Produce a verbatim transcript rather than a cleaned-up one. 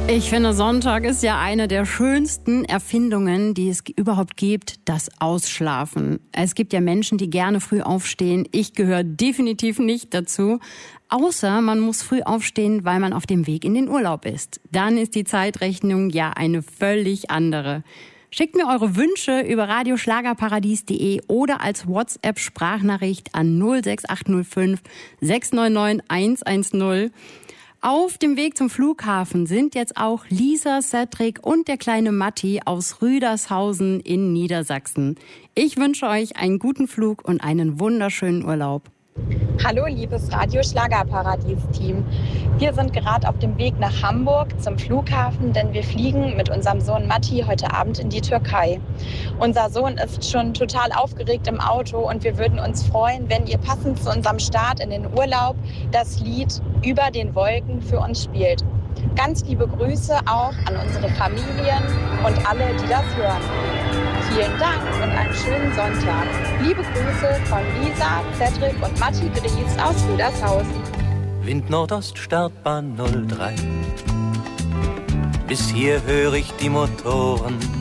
Ich finde, Sonntag ist ja eine der schönsten Erfindungen, die es überhaupt gibt, das Ausschlafen. Es gibt ja Menschen, die gerne früh aufstehen. Ich gehöre definitiv nicht dazu. Außer man muss früh aufstehen, weil man auf dem Weg in den Urlaub ist. Dann ist die Zeitrechnung ja eine völlig andere. Schickt mir eure Wünsche über radioschlagerparadies punkt de oder als WhatsApp-Sprachnachricht an null sechs acht null fünf sechs neun neun eins eins null. Auf dem Weg zum Flughafen sind jetzt auch Lisa, Cedric und der kleine Matti aus Rüdershausen in Niedersachsen. Ich wünsche euch einen guten Flug und einen wunderschönen Urlaub. Hallo, liebes Radio-Schlagerparadies-Team. Wir sind gerade auf dem Weg nach Hamburg zum Flughafen, denn wir fliegen mit unserem Sohn Matti heute Abend in die Türkei. Unser Sohn ist schon total aufgeregt im Auto und wir würden uns freuen, wenn ihr passend zu unserem Start in den Urlaub das Lied Über den Wolken für uns spielt. Ganz liebe Grüße auch an unsere Familien und alle, die das hören. Vielen Dank und einen schönen Sonntag. Liebe Grüße von Lisa, Cedric und Matti Gries aus Rüdershausen. Wind Nordost, Startbahn null drei. Bis hier höre ich die Motoren